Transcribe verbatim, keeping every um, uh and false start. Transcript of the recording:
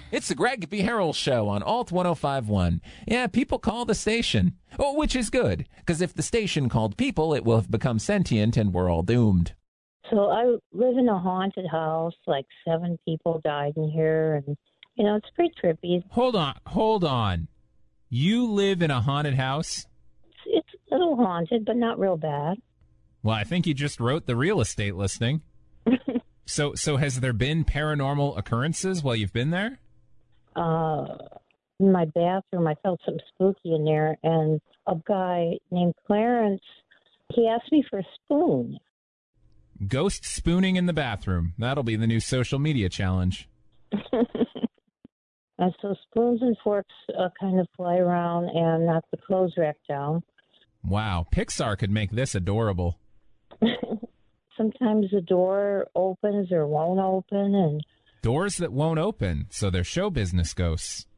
It's the Greg V. Harrell Show on Alt one oh five point one. Yeah, people call the station. Oh, which is good, because if the station called people, it will have become sentient and we're all doomed. So I live in a haunted house. Like seven people died in here, and, you know, it's pretty trippy. Hold on, hold on. You live in a haunted house? It's a little haunted, but not real bad. Well, I think you just wrote the real estate listing. so, so has there been paranormal occurrences while you've been there? Uh, in my bathroom, I felt something spooky in there, and a guy named Clarence, he asked me for a spoon. Ghost spooning in the bathroom. That'll be the new social media challenge. And so spoons and forks uh, kind of fly around and knock the clothes rack down. Wow, Pixar could make this adorable. Sometimes the door opens or won't open, and doors that won't open, so they're show business ghosts.